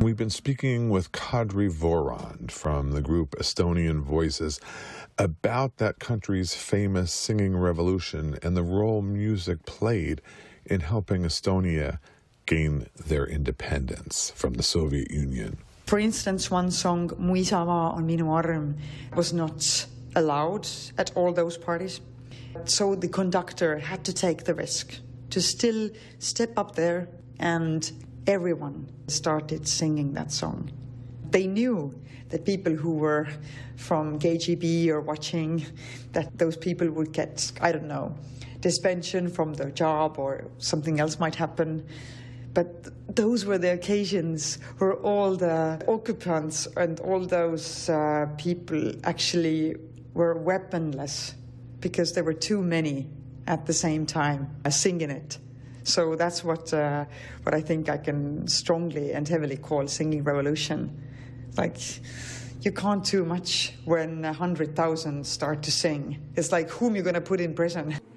We've been speaking with Kadri Voorand from the group Estonian Voices about that country's famous singing revolution and the role music played in helping Estonia gain their independence from the Soviet Union. For instance, one song, Mu isamaa on minu arm, was not allowed at all those parties. So the conductor had to take the risk to still step up there, and everyone started singing that song. They knew that people who were from KGB or watching, that those people would get, I don't know, suspension from their job or something else might happen. But those were the occasions where all the occupants and all those people actually were weaponless because there were too many at the same time singing it. So that's what I think I can strongly and heavily call singing revolution. Like, you can't do much when 100,000 start to sing. It's like, whom you're going to put in prison?